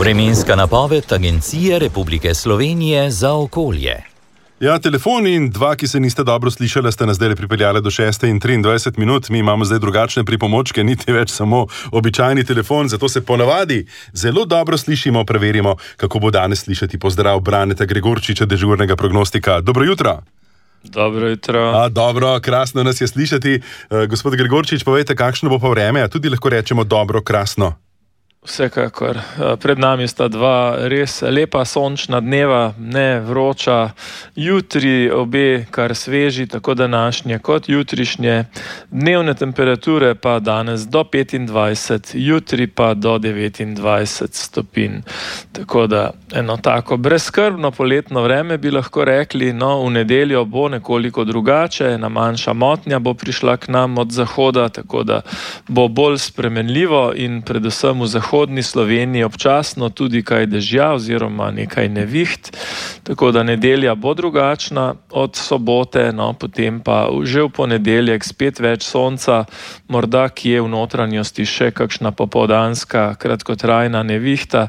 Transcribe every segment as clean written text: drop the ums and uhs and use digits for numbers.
Vremenska napoved Agencije Republike Slovenije za okolje. Ja, telefon in dva, ki se niste dobro slišali, ste nas zdaj pripeljali do 6:23. Mi imamo zdaj drugačne pripomočke, niti več samo običajni telefon, zato se ponavadi zelo dobro slišimo. Preverimo, kako bo danes slišati. Pozdrav Braneta Gregorčiča, dežurnega prognostika. Dobro jutro. Dobro jutro. Dobro, krasno nas je slišati. Gospod Gregorčič, povejte, kakšno bo pa vreme? Tudi lahko rečemo dobro, krasno. Vsekakor. Pred nami sta dva res lepa sončna dneva, ne vroča. Jutri obe kar sveži, tako današnje kot jutrišnje. Dnevne temperature pa danes do 25, jutri pa do 29 stopinj. Tako da eno tako brezskrbno poletno vreme bi lahko rekli. No, v nedeljo bo nekoliko drugače, ena manjša motnja bo prišla k nam od zahoda, tako da bo bolj spremenljivo in predvsem v zahodni Sloveniji občasno tudi kaj dežja oziroma nekaj neviht, tako da nedelja bo drugačna od sobote, no, potem pa že v ponedeljek spet več sonca, morda kje v notranjosti še kakšna popoldanska kratkotrajna nevihta.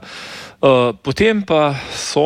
Potem pa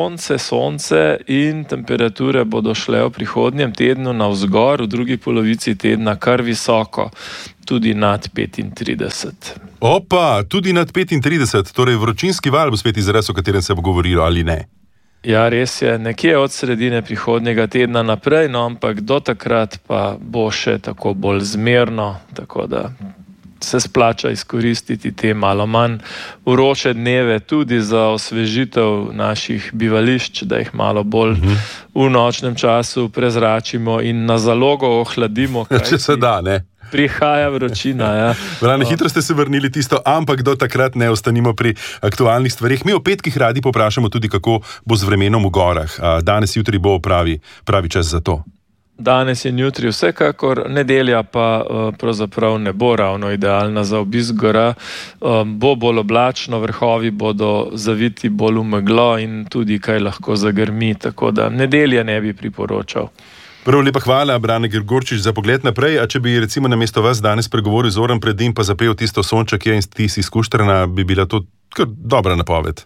sonce in temperature bodo šle v prihodnjem tednu navzgor, v drugi polovici tedna kar visoko, tudi nad 35. Opa, tudi nad 35, torej vročinski val bo spet izraz, o katerem se bo govorilo, ali ne? Ja, res je, nekje od sredine prihodnjega tedna naprej, no, ampak do takrat pa bo še tako bolj zmerno, tako da se splača izkoristiti te malo manj vroče dneve tudi za osvežitev naših bivališč, da jih malo bolj v nočnem času prezračimo in na zalogo ohladimo. Če se da, ne? Prihaja vročina, ja. Vrane, hitro ste se vrnili tisto, ampak do takrat ne ostanimo pri aktualnih stvarih. Mi o petkih radi poprašamo tudi, kako bo z vremenom v gorah. Danes, jutri bo pravi čas za to. Danes in jutri vsekakor, nedelja pa pravzaprav ne bo ravno idealna za obisk gora. Bo bolj oblačno, vrhovi bodo zaviti bolj v meglo in tudi kaj lahko zagrmi, tako da nedelje ne bi priporočal. Prav lepa hvala, Brane Gregorčič, za pogled naprej. A če bi recimo namesto vas danes pregovoril Zoran Predin pa zapel tisto Sonček je in ti si izkuštrana, bi bila to kar dobra napoved.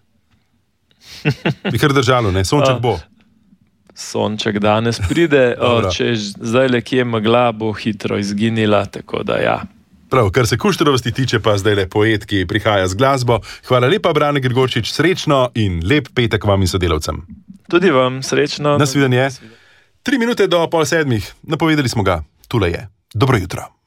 Bi kar držalo, ne? Sonček bo. Sonček danes pride, če zdaj le kje megla, bo hitro izginila, tako da ja. Prav, kar se kuštrovasti tiče, pa zdaj le poet, ki prihaja z glasbo. Hvala lepa, Brane Gregorčič, srečno in lep petek vam in sodelavcem. Tudi vam, srečno. Nasvidenje. 3 minute do 6:30, napovedali smo ga, tule je. Dobro jutro.